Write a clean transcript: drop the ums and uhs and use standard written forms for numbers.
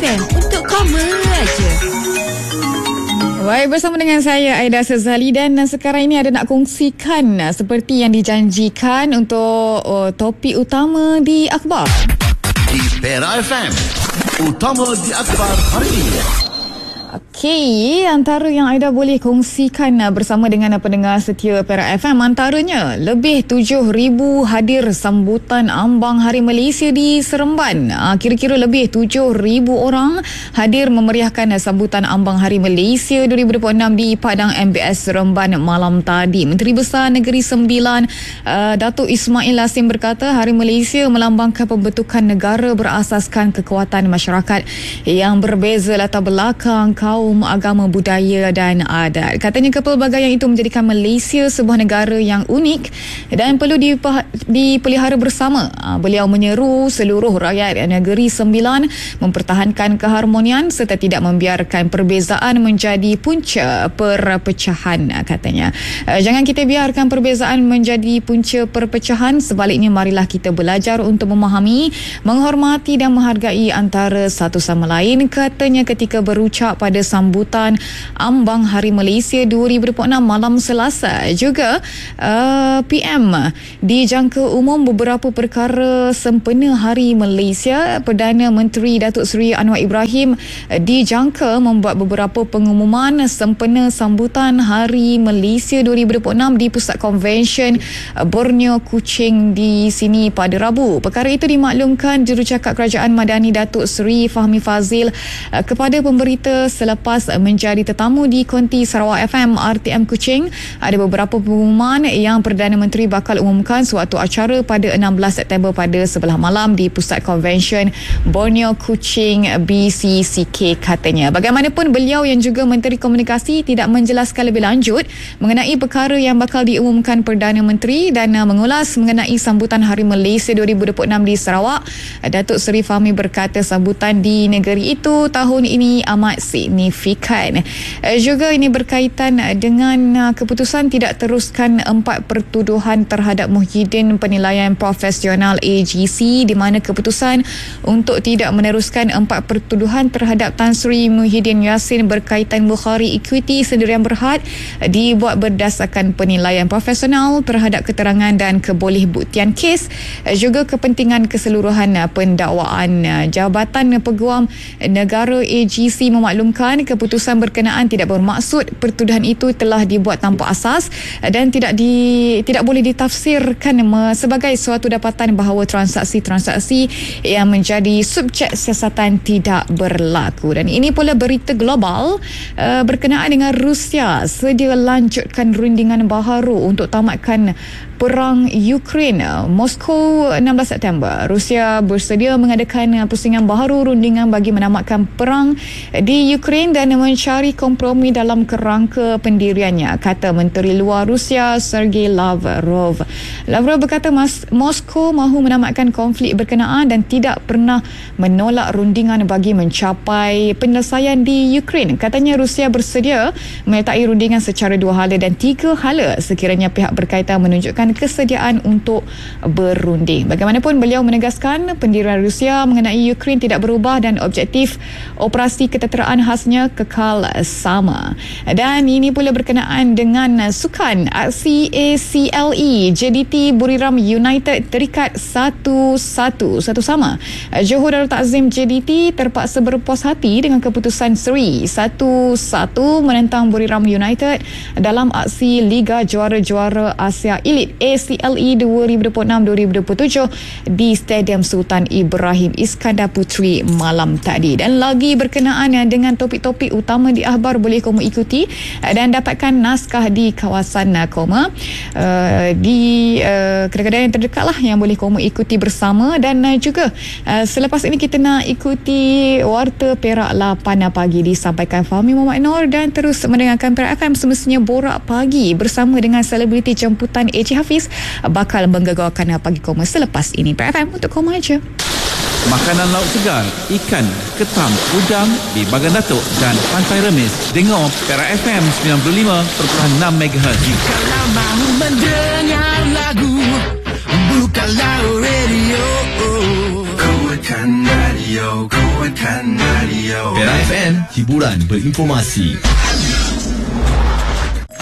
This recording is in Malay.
FM untuk koma aja. Baik, bersama dengan saya Aida Sezali, dan sekarang ini ada nak kongsikan seperti yang dijanjikan untuk topik utama di akhbar di Pera FM. Utama di akhbar hari ini. Okey, antara yang Aida boleh kongsikan bersama dengan pendengar setia Pera FM, antaranya lebih 7,000 hadir sambutan Ambang Hari Malaysia di Seremban. Kira-kira lebih 7,000 orang hadir memeriahkan sambutan Ambang Hari Malaysia 2026 di Padang MBS Seremban malam tadi. Menteri Besar Negeri Sembilan Datuk Ismail Lassim berkata Hari Malaysia melambangkan pembentukan negara berasaskan kekuatan masyarakat yang berbeza latar belakang, kaum, agama, budaya dan adat. Katanya kepelbagaian itu menjadikan Malaysia sebuah negara yang unik dan perlu dipelihara bersama. Beliau menyeru seluruh rakyat negeri Sembilan mempertahankan keharmonian serta tidak membiarkan perbezaan menjadi punca perpecahan, katanya. Jangan kita biarkan perbezaan menjadi punca perpecahan, sebaliknya marilah kita belajar untuk memahami, menghormati dan menghargai antara satu sama lain, katanya ketika berucap pada sambutan Ambang Hari Malaysia 2026 malam Selasa. Juga PM dijangka umum beberapa perkara sempena Hari Malaysia. Perdana Menteri Datuk Seri Anwar Ibrahim dijangka membuat beberapa pengumuman sempena sambutan Hari Malaysia 2026 di Pusat Konvensyen Borneo Kuching di sini pada Rabu. Perkara itu dimaklumkan Jurucakap Kerajaan Madani Datuk Seri Fahmi Fazil kepada pemberita selepas menjadi tetamu di Konti Sarawak FM RTM Kuching. Ada beberapa pengumuman yang Perdana Menteri bakal umumkan sewaktu acara pada 16 September pada sebelah malam di Pusat Konvensyen Borneo Kuching BCCK, katanya. Bagaimanapun, beliau yang juga Menteri Komunikasi tidak menjelaskan lebih lanjut mengenai perkara yang bakal diumumkan Perdana Menteri dan mengulas mengenai sambutan Hari Malaysia 2026 di Sarawak. Datuk Seri Fahmi berkata sambutan di negeri itu tahun ini amat signifikan. Juga ini berkaitan dengan keputusan tidak teruskan 4 pertuduhan terhadap Muhyiddin Penilaian Profesional AGC, di mana keputusan untuk tidak meneruskan 4 pertuduhan terhadap Tan Sri Muhyiddin Yassin berkaitan Bukhari Equity Sendirian Berhad dibuat berdasarkan penilaian profesional terhadap keterangan dan kebolehbuktian kes, juga kepentingan keseluruhan pendakwaan. Jabatan Peguam Negara AGC memaklumkan keputusan berkenaan tidak bermaksud pertuduhan itu telah dibuat tanpa asas dan tidak boleh ditafsirkan sebagai suatu dapatan bahawa transaksi-transaksi yang menjadi subjek siasatan tidak berlaku. Dan ini pula berita global berkenaan dengan Rusia sedia lanjutkan rundingan baharu untuk tamatkan perang Ukraine. Moskow 16 September. Rusia bersedia mengadakan pusingan baharu rundingan bagi menamatkan perang di Ukraine dan mencari kompromi dalam kerangka pendiriannya, kata Menteri Luar Rusia Sergei Lavrov. Lavrov berkata Moskow mahu menamatkan konflik berkenaan dan tidak pernah menolak rundingan bagi mencapai penyelesaian di Ukraine. Katanya Rusia bersedia menyertai rundingan secara 2 hala dan 3 hala sekiranya pihak berkaitan menunjukkan kesediaan untuk berunding. Bagaimanapun, beliau menegaskan pendirian Rusia mengenai Ukraine tidak berubah dan objektif operasi ketenteraan khasnya kekal sama. Dan ini pula berkenaan dengan sukan. Aksi ACLE JDT Buriram United terikat 1-1 sama. Johor Darul Takzim JDT terpaksa berpuas hati dengan keputusan seri 1-1 menentang Buriram United dalam aksi Liga Juara-Juara Asia Elite ACLE 2026-2027 di Stadium Sultan Ibrahim Iskandar Puteri malam tadi. Dan lagi berkenaan dengan topik-topik utama di akhbar, boleh kamu ikuti dan dapatkan naskah di kawasan Koma di kedai-kedai yang terdekat lah yang boleh kamu ikuti bersama. Dan juga selepas ini kita nak ikuti Warta Perak 8 pagi disampaikan Fahmi Muhammad Noor, dan terus mendengarkan Perak FM semestinya borak pagi bersama dengan selebriti jemputan AJ Hafiz bakal menggegarkan pagi koma selepas ini. Perak FM untuk koma aja. Makanan laut segar, ikan, ketam, udang di Bagan Datuk dan Pantai Remis. Dengar Perak FM 95.6 MHz. Kalau mahu mendengar lagu, bukanlah radio. Kuatkan radio. radio, kawan kan radio. Perak FM, hiburan berinformasi.